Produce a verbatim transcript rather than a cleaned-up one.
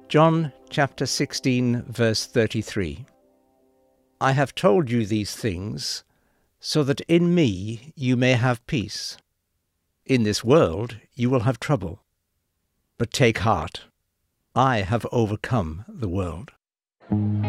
John chapter sixteen, verse thirty-three. I have told you these things, so that in me you may have peace. In this world you will have trouble. But take heart, I have overcome the world.